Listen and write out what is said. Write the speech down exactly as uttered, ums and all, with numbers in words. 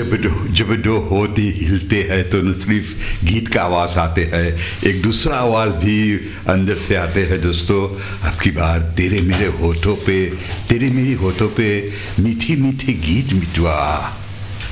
जब दो जब दो होती हिलते हैं तो न सिर्फ गीत का आवाज़ आते हैं, एक दूसरा आवाज़ भी अंदर से आते हैं दोस्तों। अब की बार तेरे मेरे होठों पे, तेरे मेरी होठों पे मीठी मीठी गीत मिटवा।